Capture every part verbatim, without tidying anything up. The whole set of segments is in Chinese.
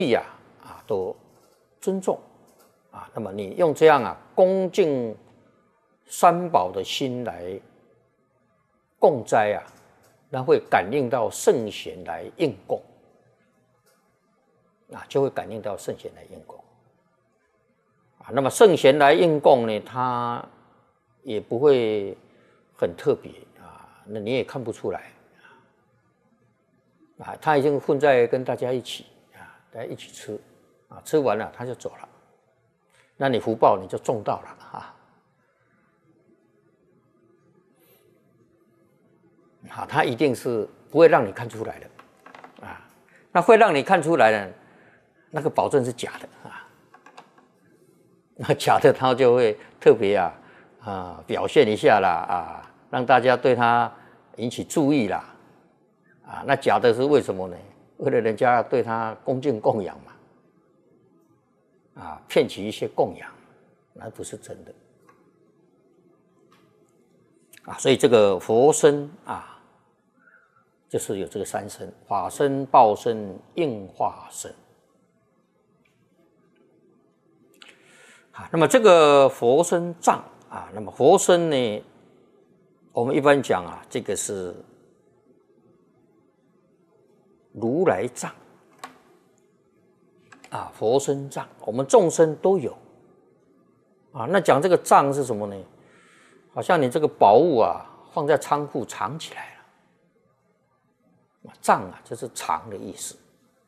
地啊啊都尊重啊。那么你用这样啊恭敬三宝的心来供斋啊，那会感应到圣贤来应供啊，就会感应到圣贤来应供啊。那么圣贤来应供呢，他也不会很特别啊，那你也看不出来啊，他已经混在跟大家一起啊，大家一起吃啊，吃完了他就走了，那你福报你就种到了啊。啊，他一定是不会让你看出来的啊，那会让你看出来的，那个保证是假的啊，那假的他就会特别啊啊表现一下啦啊，让大家对他引起注意啦啊，那假的是为什么呢？为了人家对他恭敬供养嘛，啊，骗取一些供养，那不是真的啊，所以这个佛身啊。就是有这个三身：法身、报身、应化身。啊，那么这个佛身藏啊，那么佛身呢，我们一般讲啊，这个是如来藏啊，佛身藏，我们众生都有啊。那讲这个藏是什么呢？好像你这个宝物啊，放在仓库藏起来了。藏啊，就是藏的意思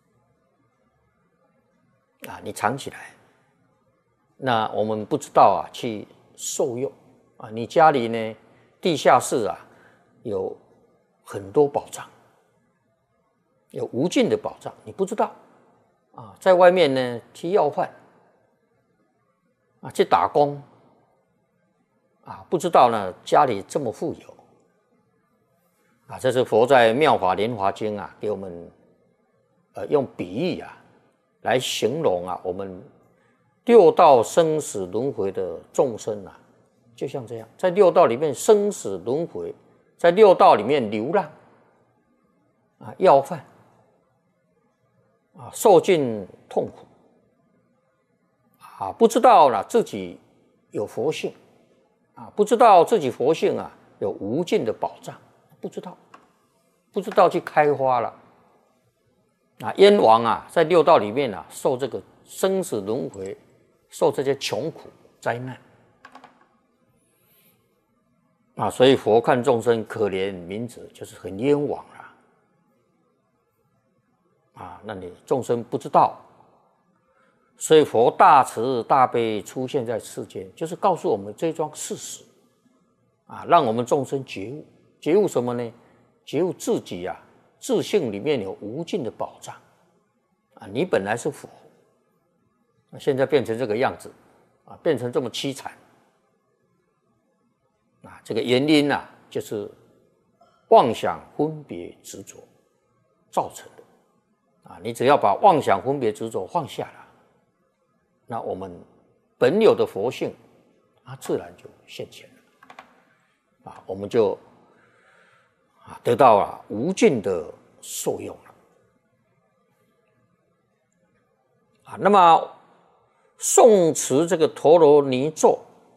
啊，你藏起来，那我们不知道啊，去受用啊。你家里呢，地下室啊，有很多宝藏，有无尽的宝藏，你不知道啊。在外面呢，去要饭啊，去打工啊，不知道呢，家里这么富有。啊，这是佛在《妙法莲华经》啊，给我们呃用比喻啊来形容啊，我们六道生死轮回的众生啊，就像这样，在六道里面生死轮回，在六道里面流浪啊，要饭啊，受尽痛苦啊，不知道了自己有佛性啊，不知道自己佛性啊有无尽的宝藏。不知道，不知道去开花了啊！燕王啊，在六道里面啊，受这个生死轮回，受这些穷苦灾难啊，所以佛看众生可怜悯者，就是很冤枉了啊！那你众生不知道，所以佛大慈大悲出现在世间，就是告诉我们这桩事实啊，让我们众生觉悟。觉悟什么呢？觉悟自己啊，自性里面有无尽的宝藏啊！你本来是佛，现在变成这个样子啊，变成这么凄惨啊！这个原因啊，就是妄想分别执着造成的啊！你只要把妄想分别执着放下了，那我们本有的佛性啊，自然就现前了啊！我们就啊，得到了无尽的受用了啊。那么诵持这个陀罗尼咒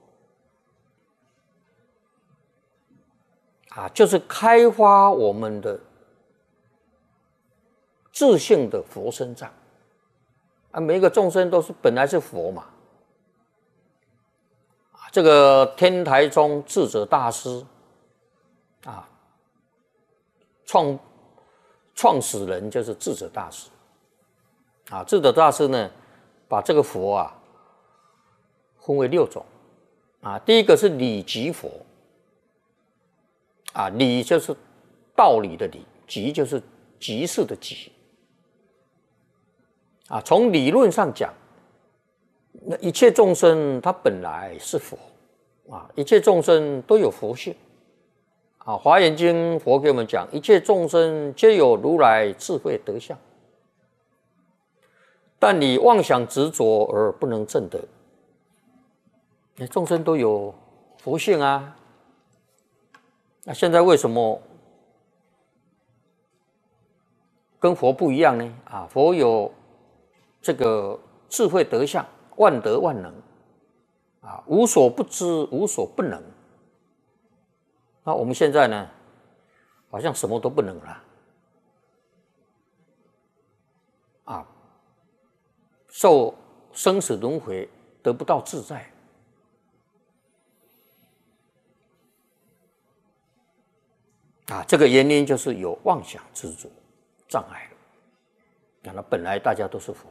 啊，就是开发我们的自性的佛身藏啊。每一个众生都是本来是佛嘛啊。这个天台宗智者大师啊。创创始人就是智者大师啊，智者大师呢，把这个佛啊分为六种啊。第一个是理即佛啊，理就是道理的理，即就是即是的即啊。从理论上讲，那一切众生他本来是佛啊，一切众生都有佛性。啊，《华严经》佛给我们讲，一切众生皆有如来智慧德相，但你妄想执着而不能证得。那众生都有佛性啊，那现在为什么跟佛不一样呢？啊，佛有这个智慧德相，万德万能啊，无所不知，无所不能。那我们现在呢，好像什么都不能了啊，受生死轮回得不到自在。啊，这个原因就是有妄想执着障碍了。那本来大家都是佛，